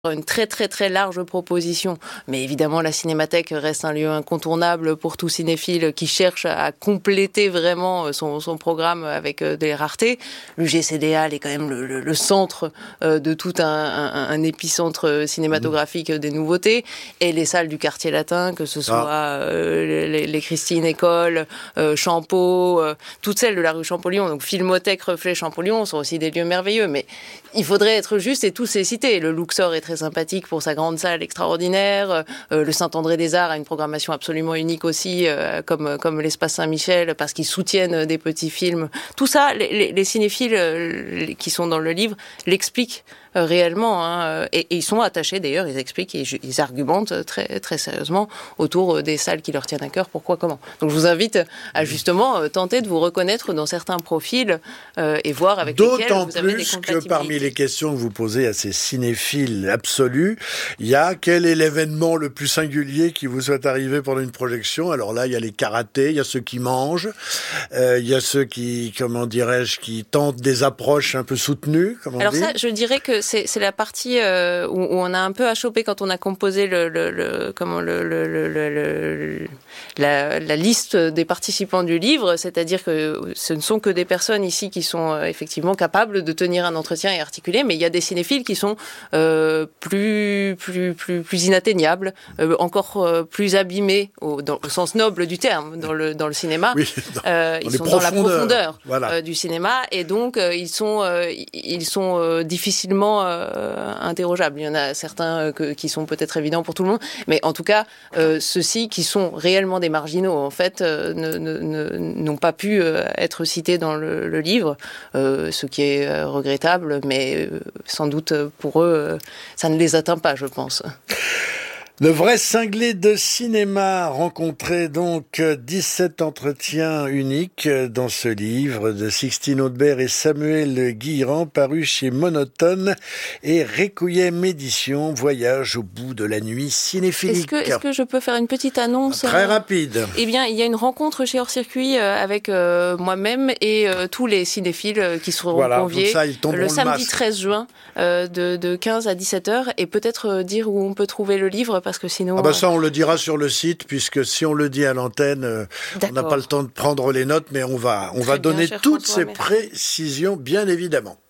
une très très très large proposition. Mais évidemment, la Cinémathèque reste un lieu incontournable pour tout cinéphile qui cherche à compléter vraiment son programme avec des raretés. L'UGCDA est quand même le centre de tout un épicentre cinématographique des nouveautés. Et les salles du quartier latin, que ce soit les Christine École, Champeau, toutes celles de la rue Champollion, donc Filmothèque, Reflet, Champollion, sont aussi des lieux merveilleux. Mais il faudrait être juste et tous les citer. Le Luxor est très sympathique pour sa grande salle extraordinaire. Le Saint-André-des-Arts a une programmation absolument unique aussi, comme l'Espace Saint-Michel, parce qu'ils soutiennent des petits films. Tout ça, les cinéphiles qui sont dans le livre l'expliquent réellement, hein, et ils sont attachés d'ailleurs, ils expliquent, ils argumentent très, très sérieusement autour des salles qui leur tiennent à cœur, pourquoi, comment. Donc je vous invite à justement tenter de vous reconnaître dans certains profils et voir avec lesquels vous avez des compatibilités. D'autant plus que parmi les questions que vous posez à ces cinéphiles absolus, il y a quel est l'événement le plus singulier qui vous soit arrivé pendant une projection. Alors là, il y a les karatés, il y a ceux qui mangent, il y a ceux qui, comment dirais-je, qui tentent des approches un peu soutenues, comme on dit. Alors ça, je dirais que c'est la partie où on a un peu à choper quand on a composé la liste des participants du livre, c'est-à-dire que ce ne sont que des personnes ici qui sont effectivement capables de tenir un entretien et articuler, mais il y a des cinéphiles qui sont plus inatteignables, encore plus abîmés au sens noble du terme dans le cinéma. Oui, ils sont dans la profondeur voilà. du cinéma, et donc ils sont difficilement interrogeables. Il y en a certains qui sont peut-être évidents pour tout le monde, mais en tout cas, ceux-ci qui sont réellement des marginaux, en fait, n'ont pas pu être cités dans le livre, ce qui est regrettable, mais sans doute pour eux, ça ne les atteint pas, je pense. Le vrai cinglé de cinéma rencontrait donc 17 entretiens uniques dans ce livre de Sixtine Audebert et Samuel Guilherand, paru chez Monotone et Requiem Édition, voyage au bout de la nuit cinéphilique. Est-ce que je peux faire une petite annonce? Très rapide. Eh bien, il y a une rencontre chez Hors Circuit avec moi-même et tous les cinéphiles qui seront conviés le samedi 13 juin de 15 à 17 heures, et peut-être dire où on peut trouver le livre, parce que sinon... ça, on le dira sur le site, puisque si on le dit à l'antenne, on n'a pas le temps de prendre les notes, mais on va donner toutes ces précisions, bien évidemment.